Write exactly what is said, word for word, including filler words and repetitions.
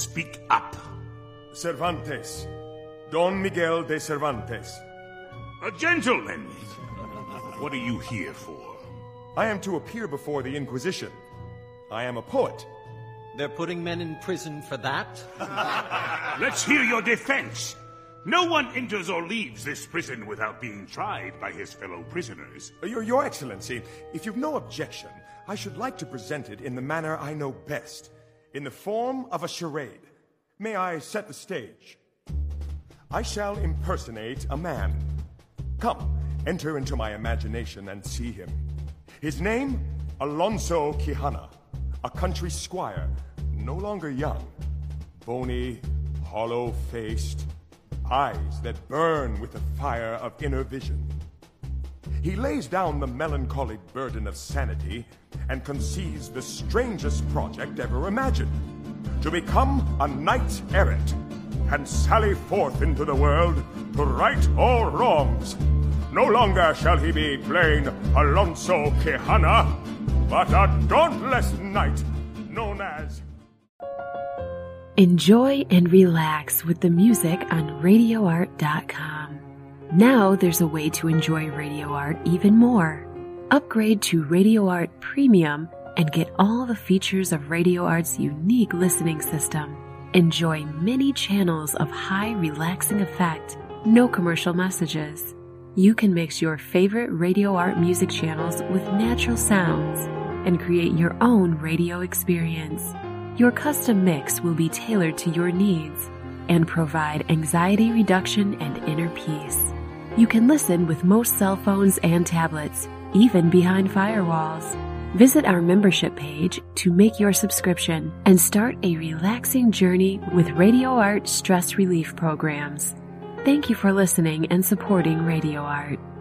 Speak up. Cervantes. Don Miguel de Cervantes. A gentleman. What are you here for? I am to appear before the Inquisition. I am a poet. They're putting men in prison for that? Let's hear your defense. No one enters or leaves this prison without being tried by his fellow prisoners. Your, Your Excellency, if you've no objection, I should like to present it in the manner I know best, in the form of a charade. May I set the stage? I shall impersonate a man. Come, enter into my imagination and see him. His name, Alonso Quijana, a country squire, no longer young, bony, hollow-faced, eyes that burn with the fire of inner vision. He lays down the melancholy burden of sanity and conceives the strangest project ever imagined, to become a knight errant and sally forth into the world to right all wrongs. No longer shall he be plain Alonso Quijana, but a dauntless knight known as... Enjoy and relax with the music on radio art dot com. Now there's a way to enjoy Radio Art even more. Upgrade to Radio Art Premium and get all the features of Radio Art's unique listening system. Enjoy many channels of high relaxing effect, no commercial messages. You can mix your favorite Radio Art music channels with natural sounds and create your own radio experience. Your custom mix will be tailored to your needs and provide anxiety reduction and inner peace. You can listen with most cell phones and tablets, even behind firewalls. Visit our membership page to make your subscription and start a relaxing journey with Radio Art stress relief programs. Thank you for listening and supporting Radio Art.